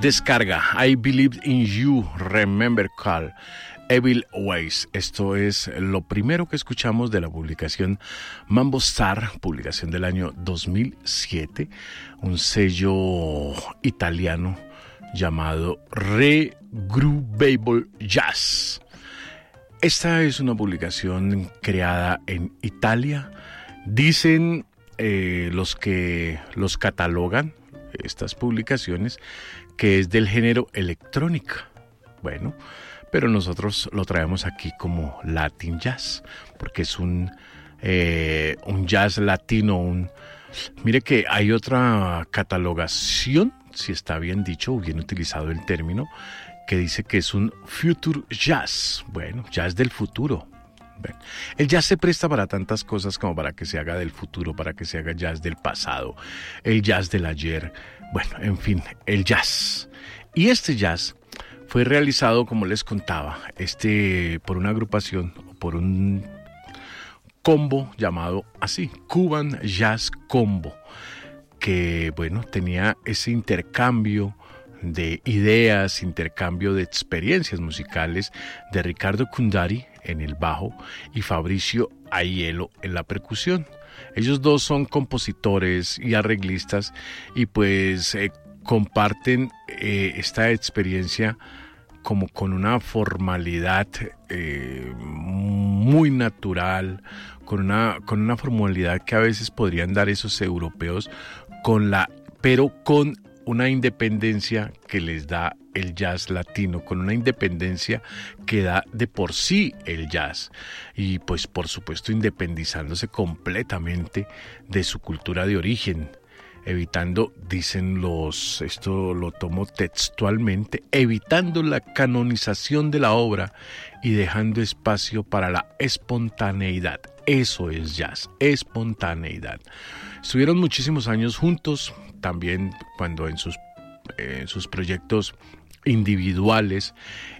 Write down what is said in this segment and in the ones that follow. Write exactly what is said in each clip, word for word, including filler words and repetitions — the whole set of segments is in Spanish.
Descarga I Believe in You, Remember Call, Evil Ways. Esto es lo primero que escuchamos de la publicación Mambo Star, publicación del año dos mil siete, un sello italiano llamado Regroovable Jazz. Esta es una publicación creada en Italia. Dicen eh, los que los catalogan estas publicaciones que es del género electrónica. Bueno, pero nosotros lo traemos aquí como Latin Jazz, porque es un, eh, un jazz latino. Un... Mire que hay otra catalogación, si está bien dicho o bien utilizado el término, que dice que es un future jazz. Bueno, jazz del futuro. Bueno, el jazz se presta para tantas cosas como para que se haga del futuro, para que se haga jazz del pasado, el jazz del ayer. Bueno, en fin, el jazz. Y este jazz fue realizado, como les contaba, este por una agrupación, por un combo llamado así, Cuban Jazz Combo, que bueno, tenía ese intercambio de ideas, intercambio de experiencias musicales de Ricardo Kundari en el bajo y Fabricio Aiello en la percusión. Ellos dos son compositores y arreglistas y pues eh, comparten eh, esta experiencia como con una formalidad eh, muy natural, con una, con una formalidad que a veces podrían dar esos europeos, con la, pero con una independencia que les da el jazz latino, con una independencia que da de por sí el jazz, y pues por supuesto independizándose completamente de su cultura de origen, evitando, dicen los, esto lo tomo textualmente, evitando la canonización de la obra y dejando espacio para la espontaneidad. Eso es jazz, espontaneidad. Estuvieron muchísimos años juntos, también cuando en sus, eh, en sus proyectos individuales,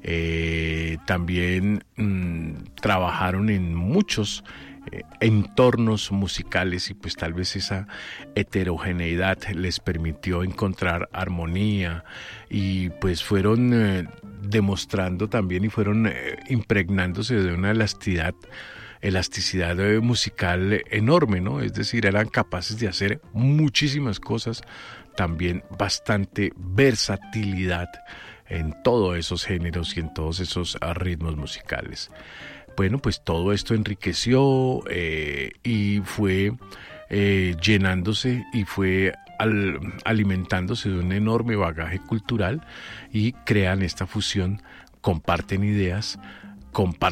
eh, también mmm, trabajaron en muchos eh, entornos musicales y pues tal vez esa heterogeneidad les permitió encontrar armonía y pues fueron eh, demostrando también y fueron eh, impregnándose de una elasticidad elasticidad musical enorme, ¿no? Es decir, eran capaces de hacer muchísimas cosas, también bastante versatilidad en todos esos géneros y en todos esos ritmos musicales. Bueno, pues todo esto enriqueció eh, y fue eh, llenándose y fue al, alimentándose de un enorme bagaje cultural y crean esta fusión, comparten ideas, comparten